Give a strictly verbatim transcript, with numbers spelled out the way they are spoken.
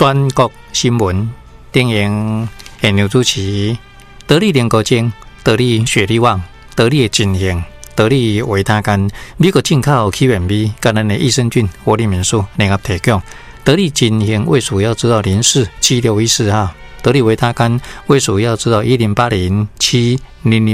全国新闻电影现场主持，得力联国精、得力雪力旺、得力金型、得力维他甘，美国进口起源米，跟咱的益生菌活力民宿联合提供。得力金型卫署要知道零四七六一四号，得力维他甘卫署要知道一零八零七零零。